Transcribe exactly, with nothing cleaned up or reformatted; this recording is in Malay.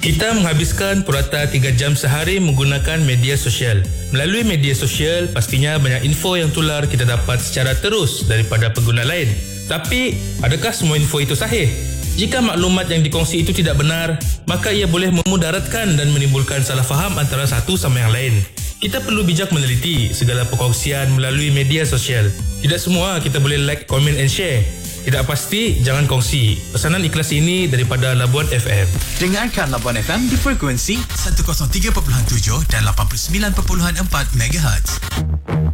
Kita menghabiskan purata tiga jam sehari menggunakan media sosial. Melalui media sosial, pastinya banyak info yang tular kita dapat secara terus daripada pengguna lain. Tapi, adakah semua info itu sahih? Jika maklumat yang dikongsi itu tidak benar, maka ia boleh memudaratkan dan menimbulkan salah faham antara satu sama yang lain. Kita perlu bijak meneliti segala perkongsian melalui media sosial. Tidak semua kita boleh like, comment and share. Tidak pasti, jangan kongsi. Pesanan ikhlas ini daripada Labuan F M. Dengarkan Labuan F M di frekuensi seratus tiga perpuluhan tujuh dan lapan puluh sembilan perpuluhan empat megahertz.